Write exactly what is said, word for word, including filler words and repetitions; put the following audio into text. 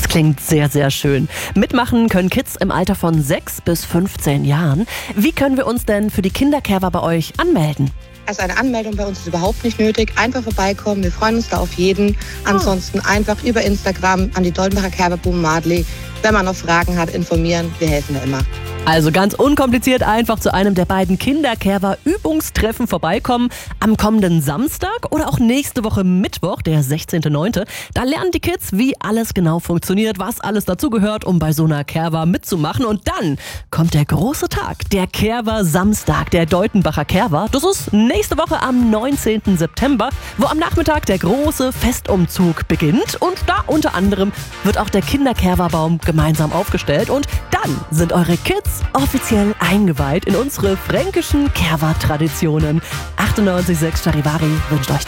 klingt sehr, sehr schön. Mitmachen können Kids im Alter von sechs bis fünfzehn Jahren. Wie können wir uns denn für die Kinderkerwa bei euch anmelden? Also eine Anmeldung bei uns ist überhaupt nicht nötig. Einfach vorbeikommen, wir freuen uns da auf jeden. Ansonsten einfach über Instagram an die Doldenbacher Kerwa Buben-Madli. Wenn man noch Fragen hat, informieren, wir helfen da immer. Also ganz unkompliziert einfach zu einem der beiden Kinderkerwa-Übungstreffen vorbeikommen. Am kommenden Samstag oder auch nächste Woche Mittwoch, der sechzehnten neunten Da lernen die Kids, wie alles genau funktioniert, was alles dazugehört, um bei so einer Kerwa mitzumachen. Und dann kommt der große Tag, der Kerwa-Samstag der Doldenbacher Kerwa. Das ist nächste Woche am neunzehnten September, wo am Nachmittag der große Festumzug beginnt. Und da unter anderem wird auch der Kinderkerwa-Baum gemeinsam aufgestellt. Und dann sind eure Kids offiziell eingeweiht in unsere fränkischen Kerwa-Traditionen. achtundneunzig Komma sechs Charivari wünscht euch das.